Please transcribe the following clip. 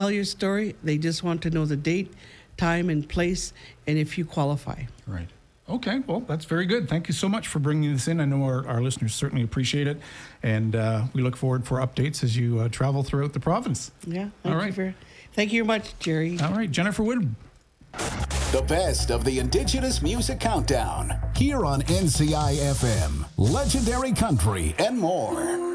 tell your story. They just want to know the date, time, and place, and if you qualify. Right. Okay, well, that's very good. Thank you so much for bringing this in. I know our listeners certainly appreciate it, and we look forward for updates as you travel throughout the province. Yeah, thank you very much, Jerry. All right, Jennifer Wood. The best of the Indigenous Music Countdown, here on NCI FM, Legendary Country, and more.